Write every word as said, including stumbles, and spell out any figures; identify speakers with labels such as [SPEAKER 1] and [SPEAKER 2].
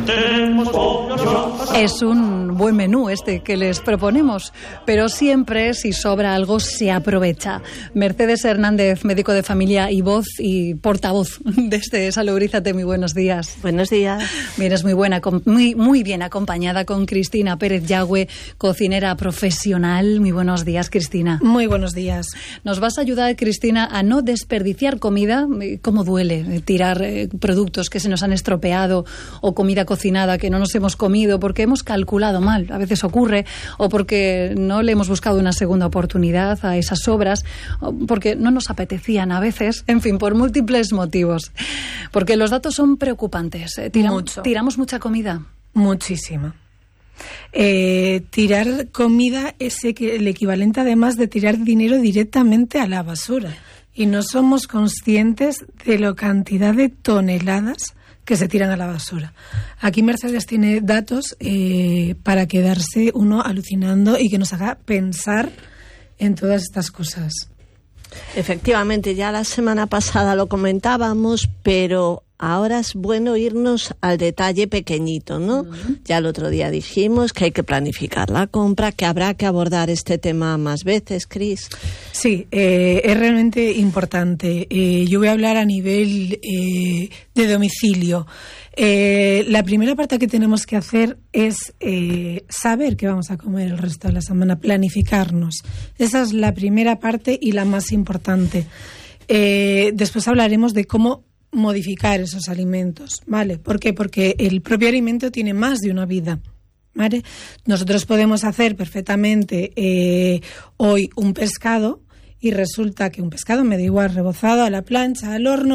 [SPEAKER 1] Es un buen menú este que les proponemos, pero siempre, si sobra algo, se aprovecha. Mercedes Hernández, médico de familia y voz y portavoz de este Salubrízate, muy buenos días.
[SPEAKER 2] Buenos días.
[SPEAKER 1] Vienes muy buena, muy, muy bien acompañada con Cristina Pérez Yagüe, cocinera profesional. Muy buenos días, Cristina.
[SPEAKER 3] Muy buenos días.
[SPEAKER 1] Nos vas a ayudar, Cristina, a no desperdiciar comida. ¿Cómo duele tirar eh, productos que se nos han estropeado o comida cocinada que no nos hemos comido porque hemos calculado mal? A veces ocurre, o porque no le hemos buscado una segunda oportunidad a esas sobras, o porque no nos apetecían a veces, en fin, por múltiples motivos. Porque los datos son preocupantes. Tiram-
[SPEAKER 3] Mucho.
[SPEAKER 1] ¿Tiramos mucha comida?
[SPEAKER 3] Muchísima. Eh, tirar comida es el equivalente, además, de tirar dinero directamente a la basura. Y no somos conscientes de la cantidad de toneladas que se tiran a la basura. Aquí Mercedes tiene datos eh, para quedarse uno alucinando y que nos haga pensar en todas estas cosas.
[SPEAKER 2] Efectivamente, ya la semana pasada lo comentábamos, pero ahora es bueno irnos al detalle pequeñito, ¿no? Uh-huh. Ya el otro día dijimos que hay que planificar la compra, que habrá que abordar este tema más veces, Cris.
[SPEAKER 3] Sí, eh, es realmente importante. Eh, yo voy a hablar a nivel eh, de domicilio. Eh, la primera parte que tenemos que hacer es eh, saber qué vamos a comer el resto de la semana, planificarnos. Esa es la primera parte y la más importante. Eh, después hablaremos de cómo modificar esos alimentos, ¿vale? ¿Por qué? Porque el propio alimento tiene más de una vida, ¿vale? Nosotros podemos hacer perfectamente eh, hoy un pescado y resulta que un pescado, me da igual, rebozado a la plancha, al horno,